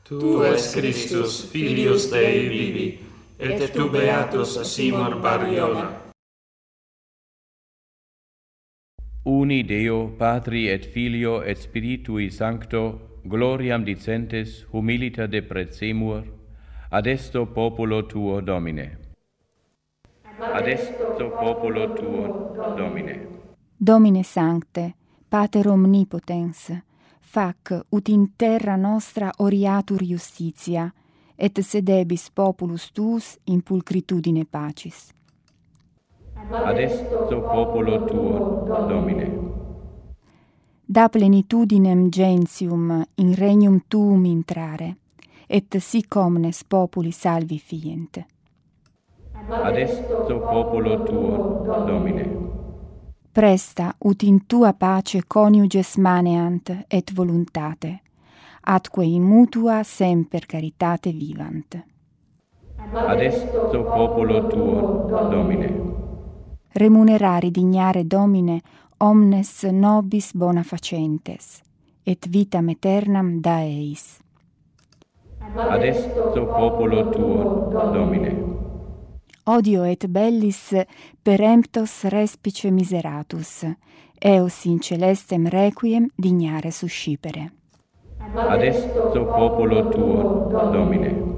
Tu es Christus, Filius Dei vivi, et tu beatus Simon Bariola. Uni Deo, Patri et Filio et Spiritui Sancto, gloriam dicentes humiliter deprecemur, adesto populo tuo Domine. Adesto populo tuo Domine. Domine Sancte, Pater Omnipotens, fac ut in terra nostra oriatur justitia, et sedebis populus tuus in pulcritudine pacis. Adesto populo tuo Domine. Da plenitudinem gentium in regnum tuum intrare, et sic omnes populi salvi fient. Adesto populo tuo Domine. Presta ut in tua pace coniuges maneant et voluntate, atque in mutua semper caritate vivant. Adesto populo tuo Domine. Remunerari dignare Domine omnes nobis bona facentes, et vitam aeternam da eis. Adesto populo tuo Domine. Odio et bellis peremptos respice miseratus, eos in celestem requiem dignare suscipere. Adesto populo tuo Domine.